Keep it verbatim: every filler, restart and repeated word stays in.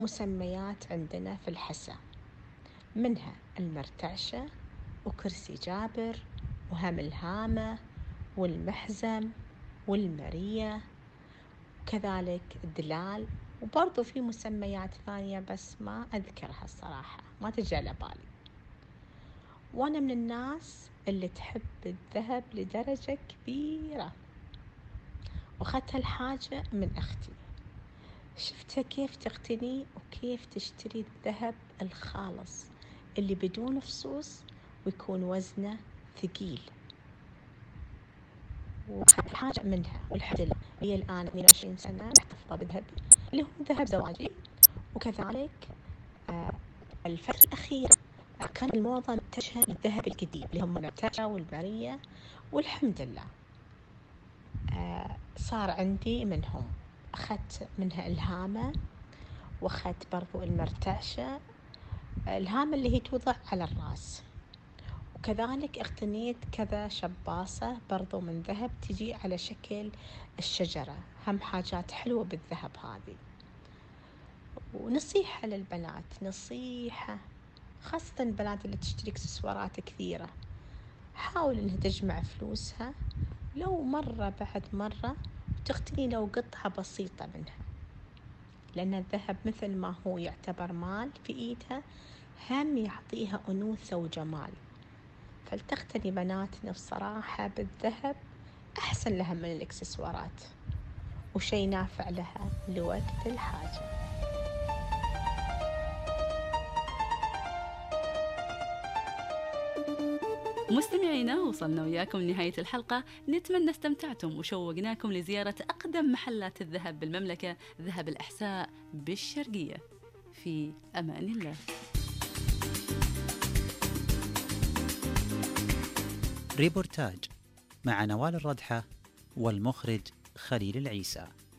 مسميات عندنا في الحساء، منها المرتعشة وكرسي جابر وهم الهامة والمحزم والمرية، وكذلك الدلال. وبرضو في مسميات ثانية بس ما أذكرها الصراحة، ما تجي على بالي. وأنا من الناس اللي تحب الذهب لدرجة كبيرة، وأخذت هالحاجة من أختي، شفتها كيف تقتني وكيف تشتري الذهب الخالص اللي بدون فصوص ويكون وزنه ثقيل. وأخذت حاجة منها والحمد لله هي الآن اثنين وعشرين سنة محتفظة بذهب اللي هو ذهب زواجي. وكذلك آه الفترة الأخيرة كان الموضة متجهة للذهب القديم اللي هم المرتجة والبرية، والحمد لله آه صار عندي منهم. أخذت منها الهامة، وأخذت برضو المرتعشة، الهامة اللي هي توضع على الرأس، وكذلك اقتنيت كذا شباصة برضو من ذهب تجي على شكل الشجرة، هم حاجات حلوة بالذهب هذه. ونصيحة للبنات، نصيحة خاصة البنات اللي تشتري اكسسوارات كثيرة، حاول انها تجمع فلوسها لو مرة بعد مرة وتقتني لو قطعة بسيطة منها، لأن الذهب مثل ما هو يعتبر مال في إيدها هم يعطيها أنوثة وجمال. فلتقتني بناتنا بصراحة بالذهب، أحسن لها من الإكسسوارات وشي نافع لها لوقت الحاجة. مستمعينا، وصلنا وياكم لنهاية الحلقة، نتمنى استمتعتم وشوقناكم لزيارة أقدم محلات الذهب بالمملكة، ذهب الأحساء بالشرقية. في أمان الله. ريبورتاج مع نوال الردحة والمخرج خليل العيسى.